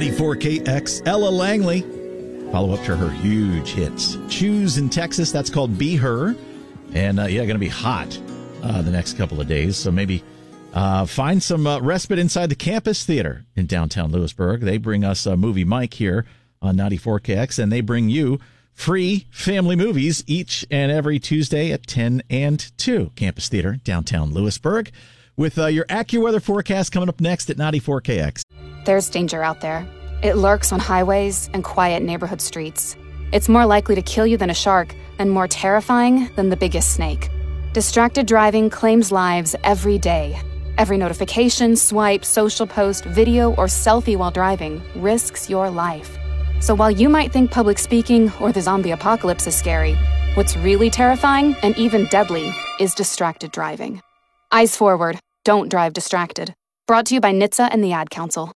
94KX, Ella Langley. Follow up to her huge hits. Choose in Texas, that's called Be Her. And going to be hot the next couple of days. So maybe find some respite inside the Campus Theater in downtown Lewisburg. They bring us Movie Mike here on 94KX, and they bring you free family movies each and every Tuesday at 10 and 2. Campus Theater, downtown Lewisburg. With your AccuWeather forecast coming up next at 94KX. There's danger out there. It lurks on highways and quiet neighborhood streets. It's more likely to kill you than a shark and more terrifying than the biggest snake. Distracted driving claims lives every day. Every notification, swipe, social post, video, or selfie while driving risks your life. So while you might think public speaking or the zombie apocalypse is scary, what's really terrifying and even deadly is distracted driving. Eyes forward. Don't drive distracted. Brought to you by NHTSA and the Ad Council.